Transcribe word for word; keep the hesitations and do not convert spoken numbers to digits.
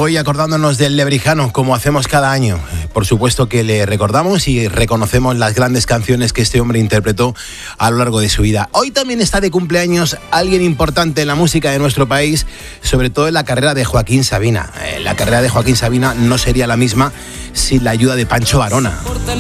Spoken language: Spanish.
Hoy acordándonos del Lebrijano, como hacemos cada año. Por supuesto que le recordamos y reconocemos las grandes canciones que este hombre interpretó a lo largo de su vida. Hoy también está de cumpleaños alguien importante en la música de nuestro país, sobre todo en la carrera de Joaquín Sabina. La carrera de Joaquín Sabina no sería la misma sin la ayuda de Pancho Varona.